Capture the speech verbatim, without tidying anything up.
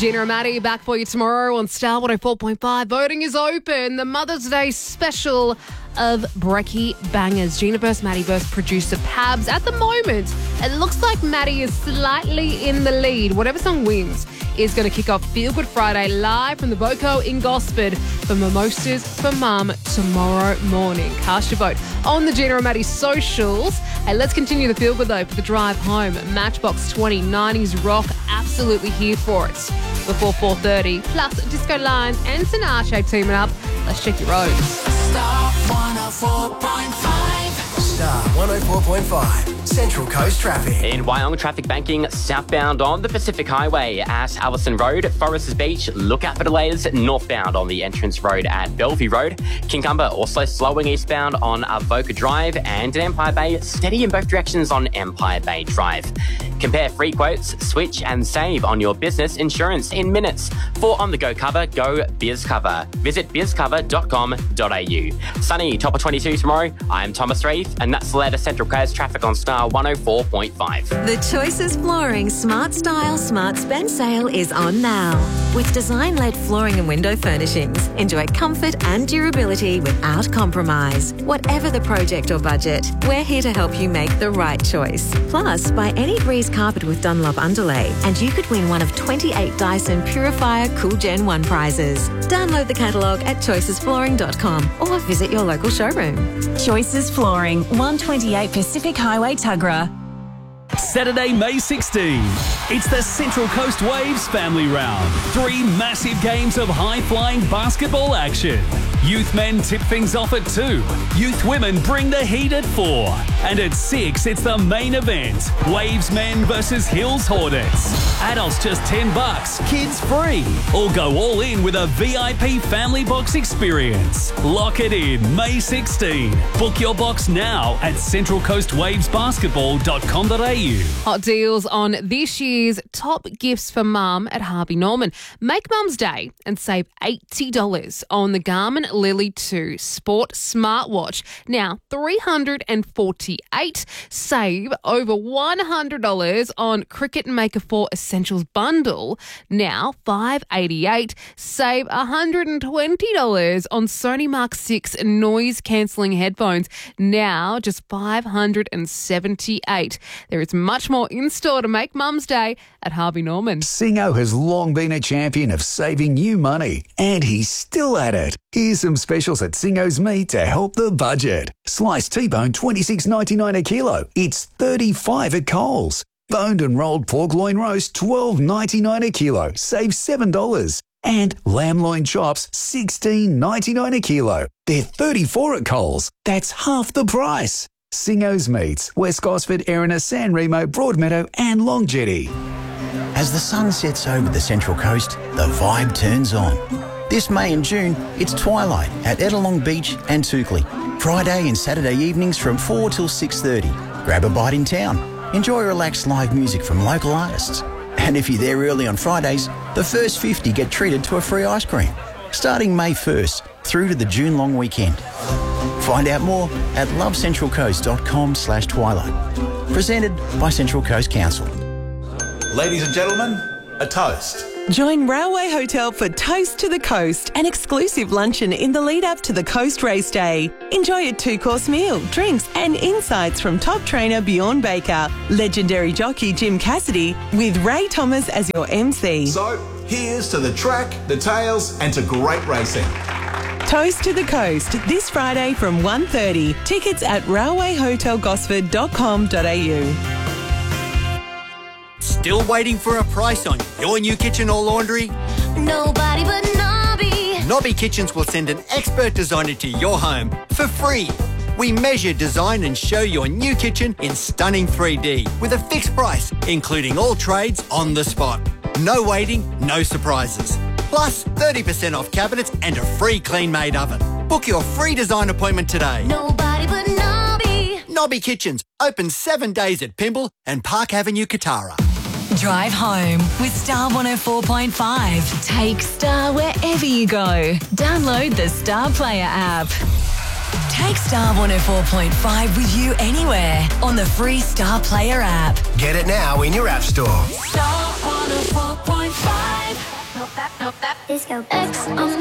Gina and Maddie back for you tomorrow on Star one oh four point five. Voting is open. The Mother's Day special of Brekkie Bangers. Gina versus Maddie versus producer Pabs. At the moment, it looks like Maddie is slightly in the lead. Whatever song wins is going to kick off Feel Good Friday live from the Boco in Gosford for Mimosas for Mum tomorrow morning. Cast your vote on the Gina and Maddie socials. Hey, let's continue the Feel Good though for the drive home. Matchbox twenty, nineties rock, absolutely here for it. Before four thirty, plus Disco Lines and Sinatra teaming up. Let's check your roads. Star one oh four point five. Star one oh four point five. Central Coast traffic. In Wyong, traffic banking southbound on the Pacific Highway at Allison Road, Foresters Beach. Look out for delays northbound on the entrance road at Bellevue Road. Kincumber also slowing eastbound on Avoca Drive, and in Empire Bay, steady in both directions on Empire Bay Drive. Compare free quotes, switch and save on your business insurance in minutes. For on-the-go cover, go BizCover. Visit biz cover dot com dot a u. Sunny, top of twenty-two tomorrow. I'm Thomas Reith, and that's the latest Central Coast traffic on Star one oh four point five. The Choices Flooring Smart Style Smart Spend sale is on now. With design-led flooring and window furnishings, enjoy comfort and durability without compromise. Whatever the project or budget, we're here to help you make the right choice. Plus, buy any Breeze carpet with Dunlop underlay and you could win one of twenty-eight Dyson Purifier Cool Gen one prizes. Download the catalogue at choices flooring dot com or visit your local showroom. Choices Flooring, one twenty-eight Pacific Highway, Tuggerah. Saturday, May sixteenth. It's the Central Coast Waves Family Round. Three massive games of high-flying basketball action. Youth men tip things off at two. Youth women bring the heat at four. And at six, it's the main event. Waves men versus Hills Hornets. Adults just ten bucks, kids free. Or go all in with a V I P family box experience. Lock it in, May sixteenth. Book your box now at central coast waves basketball dot com dot a u. Hot deals on this year's top gifts for mum at Harvey Norman. Make Mum's Day and save eighty dollars on the Garmin Lily two Sport Smartwatch. Now, three hundred forty-eight. Save over one hundred dollars on Cricket Maker four Essentials Bundle. Now, five hundred eighty-eight. Save one hundred twenty dollars on Sony Mark six noise-cancelling headphones. Now, just five hundred seventy-eight. There is much more in store to make Mum's Day at Harvey Norman. Singo has long been a champion of saving you money, and he's still at it. Here's some specials at Singo's Meat to help the budget. Sliced T-bone twenty-six ninety-nine a kilo. It's thirty-five at Coles. Boned and rolled pork loin roast twelve ninety-nine a kilo. Save seven dollars. And lamb loin chops sixteen ninety-nine a kilo. They're thirty-four at Coles. That's half the price. Singo's Meats, West Gosford, Erina, San Remo, Broadmeadow and Longjetty. As the sun sets over the Central Coast, the vibe turns on. This May and June, it's twilight at Ettalong Beach and Toukley. Friday and Saturday evenings from four till six thirty. Grab a bite in town. Enjoy relaxed live music from local artists. And if you're there early on Fridays, the first fifty get treated to a free ice cream. Starting May first through to the June long weekend. Find out more at lovecentralcoast.com slash twilight. Presented by Central Coast Council. Ladies and gentlemen, a toast. Join Railway Hotel for Toast to the Coast, an exclusive luncheon in the lead-up to the Coast Race Day. Enjoy a two-course meal, drinks and insights from top trainer Bjorn Baker, legendary jockey Jim Cassidy, with Ray Thomas as your M C. So, here's to the track, the tails and to great racing. Toast to the Coast, this Friday from one thirty. Tickets at railway hotel gosford dot com dot a u. Still waiting for a price on your new kitchen or laundry? Nobody but Nobby. Nobby Kitchens will send an expert designer to your home for free. We measure, design and show your new kitchen in stunning three D with a fixed price, including all trades on the spot. No waiting, no surprises. Plus thirty percent off cabinets and a free clean-made oven. Book your free design appointment today. Nobody but Nobby. Nobby Kitchens, open seven days at Pymble and Park Avenue, Katara. Drive home with Star one oh four point five. Take Star wherever you go. Download the Star Player app. Take Star one oh four point five with you anywhere on the free Star Player app. Get it now in your app store. Star one oh four point five. Disco X on